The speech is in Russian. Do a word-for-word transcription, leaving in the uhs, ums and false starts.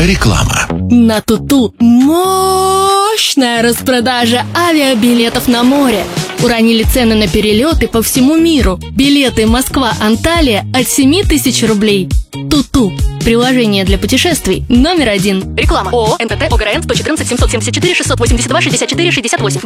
Реклама. На Туту мощная распродажа авиабилетов на море. Уронили цены на перелеты по всему миру. Билеты Москва-Анталия от семи тысяч рублей. Туту. Приложение для путешествий номер один. Реклама. ООО эн тэ тэ ОГРН сто четырнадцать семьсот семьдесят четыре шестьсот восемьдесят два шестьдесят четыре шестьдесят восемь.